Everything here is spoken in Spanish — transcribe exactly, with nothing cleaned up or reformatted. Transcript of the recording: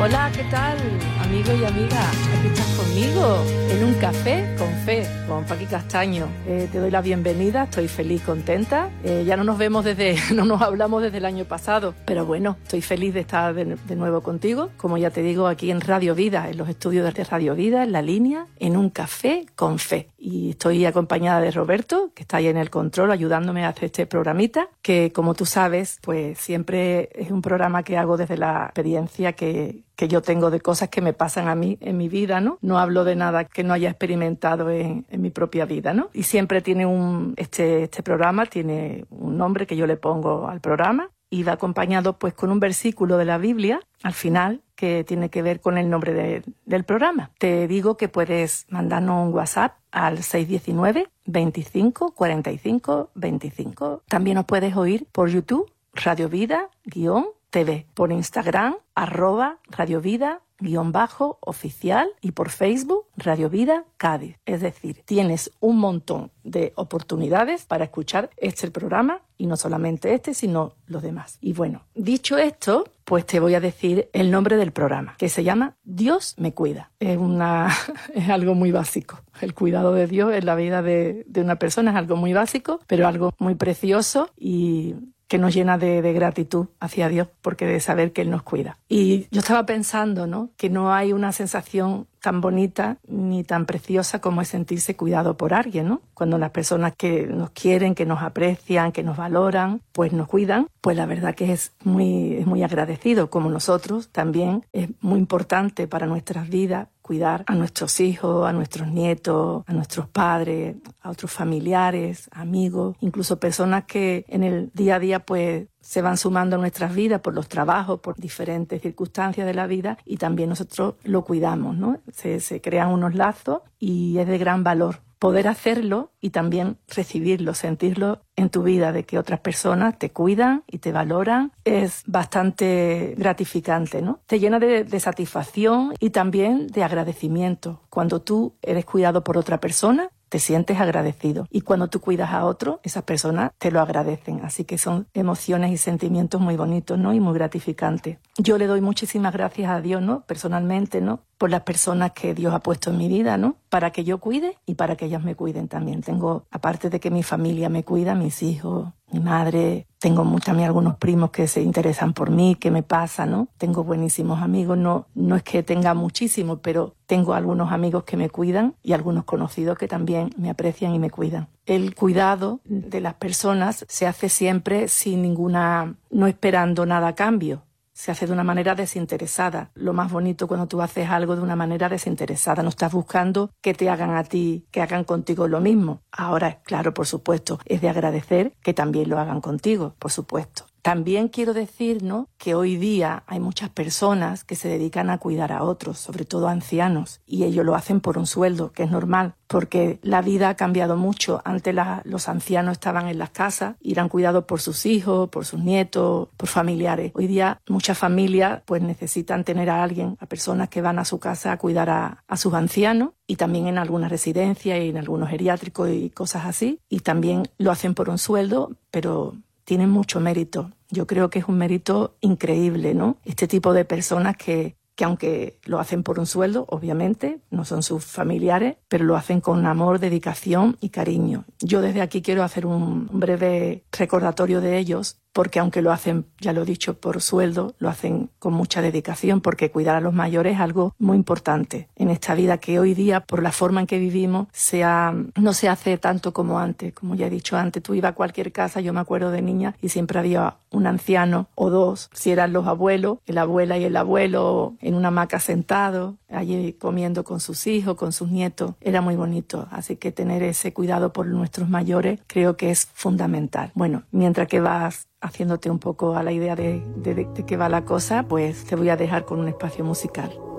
Hola, ¿qué tal, amigo y amiga? Aquí estás conmigo, en un café con fe, con Paqui Castaño. Eh, te doy la bienvenida, estoy feliz, contenta. Eh, ya no nos vemos desde, no nos hablamos desde el año pasado, pero bueno, estoy feliz de estar de, de nuevo contigo. Como ya te digo, aquí en Radio Vida, en los estudios de Radio Vida, en la línea, en un café con fe. Y estoy acompañada de Roberto, que está ahí en el control, ayudándome a hacer este programita, que como tú sabes, pues siempre es un programa que hago desde la experiencia que, que yo tengo de cosas que me pasan a mí en mi vida, ¿no? No hablo de nada que no haya experimentado en, en mi propia vida, ¿no? Y siempre tiene un, este, este programa tiene un nombre que yo le pongo al programa y va acompañado pues con un versículo de la Biblia al final que tiene que ver con el nombre de, del programa. Te digo que puedes mandarnos un WhatsApp al seis uno nueve, veinticinco, cuarenta y cinco, veinticinco. También nos puedes oír por YouTube, Radio Vida, guión, T V, por Instagram, arroba Radio Vida, guión bajo, oficial, y por Facebook, Radio Vida Cádiz. Es decir, tienes un montón de oportunidades para escuchar este programa, y no solamente este, sino los demás. Y bueno, dicho esto, pues te voy a decir el nombre del programa, que se llama Dios me cuida. Es, una, es algo muy básico. El cuidado de Dios en la vida de, de una persona es algo muy básico, pero algo muy precioso y que nos llena de, de gratitud hacia Dios, porque de saber que Él nos cuida. Y yo estaba pensando, ¿no?, que no hay una sensación tan bonita ni tan preciosa como es sentirse cuidado por alguien, ¿no? Cuando las personas que nos quieren, que nos aprecian, que nos valoran, pues nos cuidan, pues la verdad que es muy, es muy agradecido. Como nosotros también es muy importante para nuestras vidas cuidar a nuestros hijos, a nuestros nietos, a nuestros padres, a otros familiares, amigos, incluso personas que en el día a día pues se van sumando a nuestras vidas por los trabajos, por diferentes circunstancias de la vida, y también nosotros lo cuidamos, ¿no? Se, se crean unos lazos y es de gran valor poder hacerlo y también recibirlo, sentirlo en tu vida, de que otras personas te cuidan y te valoran. Es bastante gratificante, ¿no? Te llena de, de satisfacción y también de agradecimiento. Cuando tú eres cuidado por otra persona, te sientes agradecido. Y cuando tú cuidas a otro, esas personas te lo agradecen. Así que son emociones y sentimientos muy bonitos, ¿no? Y muy gratificantes. Yo le doy muchísimas gracias a Dios, ¿no?, personalmente, ¿no?, por las personas que Dios ha puesto en mi vida, ¿no?, para que yo cuide y para que ellas me cuiden también. Tengo, aparte de que mi familia me cuida, mis hijos, mi madre, tengo también algunos primos que se interesan por mí, que me pasa, ¿no? Tengo buenísimos amigos, no, no es que tenga muchísimos, pero tengo algunos amigos que me cuidan y algunos conocidos que también me aprecian y me cuidan. El cuidado de las personas se hace siempre sin ninguna, no esperando nada a cambio. Se hace de una manera desinteresada. Lo más bonito cuando tú haces algo de una manera desinteresada. No estás buscando que te hagan a ti, que hagan contigo lo mismo. Ahora, claro, por supuesto, es de agradecer que también lo hagan contigo, por supuesto. También quiero decir, ¿no?, que hoy día hay muchas personas que se dedican a cuidar a otros, sobre todo a ancianos, y ellos lo hacen por un sueldo, que es normal, porque la vida ha cambiado mucho. Antes la, los ancianos estaban en las casas y eran cuidados por sus hijos, por sus nietos, por familiares. Hoy día muchas familias pues necesitan tener a alguien, a personas que van a su casa a cuidar a, a sus ancianos, y también en algunas residencias y en algunos geriátricos y cosas así, y también lo hacen por un sueldo, pero tienen mucho mérito. Yo creo que es un mérito increíble, ¿no? Este tipo de personas que, que aunque lo hacen por un sueldo, obviamente, no son sus familiares, pero lo hacen con amor, dedicación y cariño. Yo desde aquí quiero hacer un breve recordatorio de ellos, porque aunque lo hacen, ya lo he dicho, por sueldo, lo hacen con mucha dedicación, porque cuidar a los mayores es algo muy importante en esta vida que hoy día, por la forma en que vivimos, se ha, no se hace tanto como antes. Como ya he dicho antes, tú ibas a cualquier casa, yo me acuerdo de niña, y siempre había un anciano o dos, si eran los abuelos, la abuela y el abuelo en una hamaca sentado, allí comiendo con sus hijos, con sus nietos. Era muy bonito, así que tener ese cuidado por nuestros mayores creo que es fundamental. Bueno, mientras que vas haciéndote un poco a la idea de, de, de qué va la cosa, pues te voy a dejar con un espacio musical.